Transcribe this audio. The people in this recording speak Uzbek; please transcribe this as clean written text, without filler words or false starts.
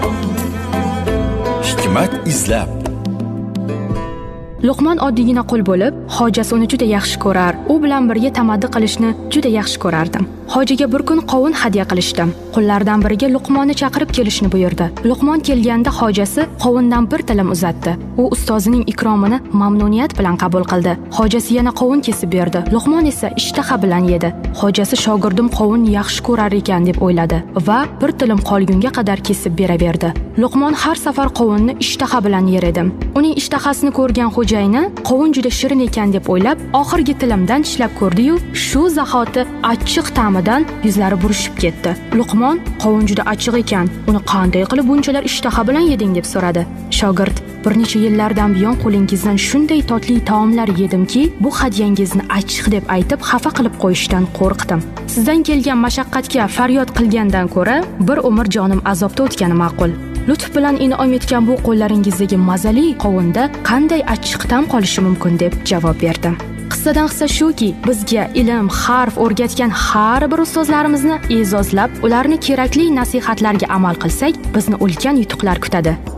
Hikmat izlab. Luqmon oddiygina qul bo'lib, hojasi uni juda yaxshi ko'rar. U bilan birga tamaddi qilishni juda yaxshi ko'rardim. Hojiga bir kun qovun hadya qilishdim. Qullardan biriga Luqmonni chaqirib kelishni buyurdi. Luqmon kelganda hojasi qovundan bir tilim uzatdi. U ustozining ikromini mamnuniyat bilan qabul qildi. Hojasi yana qovun kesib berdi. Luqmon esa ishtaha bilan yedi. Hojasi shogirdim qovunni yaxshi ko'rar ekan deb o'yladi va bir tilim qolgunga qadar kesib beraverdi. Luqmon har safar qovunni ishtaha bilan yer edim. Uning ishtahasini ko'rgan xo'jayini qovun juda shirin ekan deb o'ylab, oxirgi tilimdan tishlab ko'rdi-yu, shu zahoti achchiq ta'midan yuzlari burishib ketdi. Luqmon qovun juda achchiq ekan, uni qanday qilib bunchalar ishtaha bilan yeding deb so'radi. Shogird: bir necha yillardan buyon qo'lingizdan shunday totli taomlar yedimki, bu hadyangizni achchiq deb aytib xafa qilib qo'yishdan qo'rqdim. Sizdan kelgan mashaqqatga faryod qilgandan ko'ra, bir umr jonim azobda o'tgani ma'qul. Lutf bilan in'om etgan bu qo'llaringizdagi mazali qovunda qanday achchiq ta'm qolishi mumkin deb javob berdim. Qissadan hissa shuki, bizga ilm, harf o'rgatgan har bir ustozlarimizni e'zozlab, ularni kerakli nasihatlarga amal qilsak, bizni ulkan yutuqlar kutadi.